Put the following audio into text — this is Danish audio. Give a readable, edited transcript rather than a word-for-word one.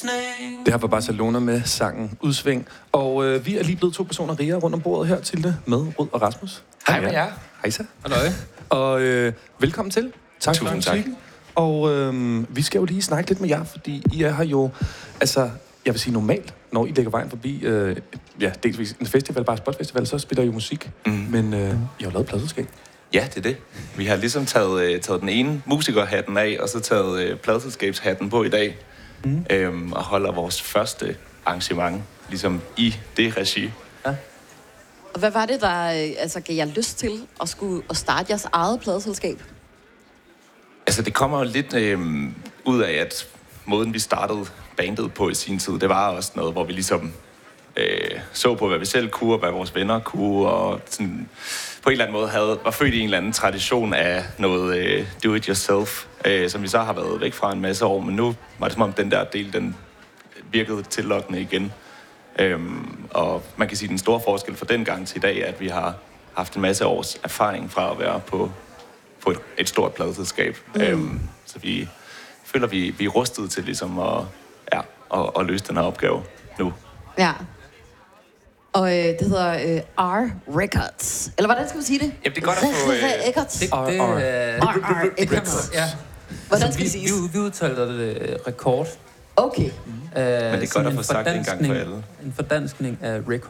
Det her var Barcelona med sangen Udsving. Og vi er lige blevet 2 personer rigere rundt om bordet her, Tilde, med Rud og Rasmus. Hej med jer. Hejsa. Halløj. Og velkommen til. Tak for Tusind tak. musikken. Og vi skal jo lige snakke lidt med jer, fordi I er her jo, altså, jeg vil sige normalt, når I lægger vejen forbi, dels en festival, bare Spotfestival, så spiller I jo musik. Men I har jo lavet pladselskab. Ja, det er det. Vi har ligesom taget den ene musikerhatten af, og så taget pladselskabshatten på i dag. Og holder vores første arrangement, ligesom i det regi. Ja. Og hvad var det, der gav jer lyst til at starte jeres eget pladeselskab? Altså, det kommer jo lidt ud af, at måden, vi startede bandet på i sin tid, det var også noget, hvor vi ligesom så på, hvad vi selv kunne, og hvad vores venner kunne, og sådan, på en eller anden måde var født i en eller anden tradition af noget do-it-yourself, som vi så har været væk fra en masse år, men nu var det som om den der del, den virkede tillokkende igen. Og man kan sige, at den store forskel fra den gang til i dag er, at vi har haft en masse års erfaring fra at være på et stort pladeselskab. Så vi føler, vi er rustet til ligesom at løse den her opgave nu. Ja. Og det hedder R Records. Eller hvordan skal man sige det? Jamen, det er godt at få... Records. Det kan man, ja. Hvordan skal det siges? Vi udtaler det rekord. Okay. Men det er godt at få sagt det en gang for alle. En fordanskning af record.